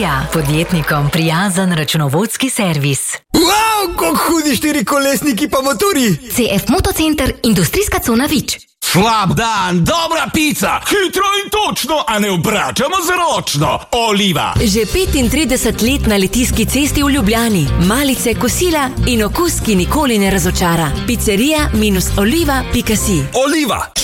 Picerija, podjetnikom prijazen računovodski servis. Wow, kako hudi štirikolesniki pa motori! CF Motocenter, industrijska cona Vič. Slab dan, dobra pica, hitro in točno, a ne obračamo z ročno. Oliva. Že 35 let na Litijski cesti v Ljubljani. Malice, kosila in okus, ki nikoli ne razočara. Picerija-oliva.si. Oliva.